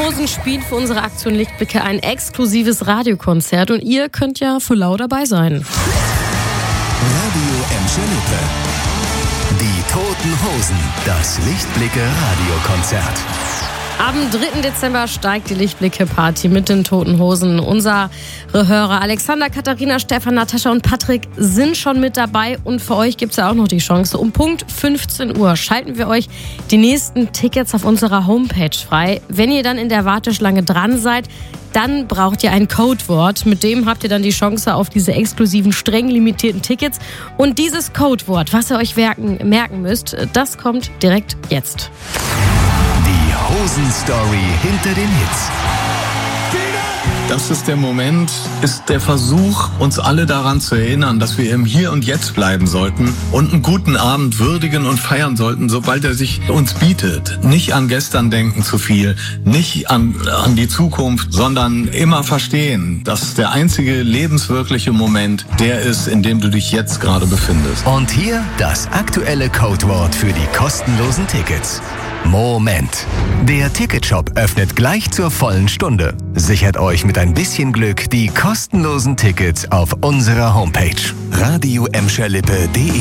Hosen spielt für unsere Aktion Lichtblicke ein exklusives Radiokonzert und ihr könnt ja für lau dabei sein. Radio Emscher-Lippe. Die Toten Hosen, das Lichtblicke Radiokonzert. Am 3. Dezember steigt die Lichtblicke-Party mit den Toten Hosen. Unsere Hörer Alexander, Katharina, Stefan, Natascha und Patrick sind schon mit dabei. Und für euch gibt es ja auch noch die Chance. Um Punkt 15 Uhr schalten wir euch die nächsten Tickets auf unserer Homepage frei. Wenn ihr dann in der Warteschlange dran seid, dann braucht ihr ein Codewort. Mit dem habt ihr dann die Chance auf diese exklusiven, streng limitierten Tickets. Und dieses Codewort, was ihr euch merken müsst, das kommt direkt jetzt. Hosen-Story hinter den Hits. Das ist der Moment, ist der Versuch, uns alle daran zu erinnern, dass wir im Hier und Jetzt bleiben sollten und einen guten Abend würdigen und feiern sollten, sobald er sich uns bietet. Nicht an gestern denken zu viel, nicht an die Zukunft, sondern immer verstehen, dass der einzige lebenswirkliche Moment der ist, in dem du dich jetzt gerade befindest. Und hier das aktuelle Codewort für die kostenlosen Tickets. Moment. Der Ticketshop öffnet gleich zur vollen Stunde. Sichert euch mit ein bisschen Glück die kostenlosen Tickets auf unserer Homepage radioemscherlippe.de.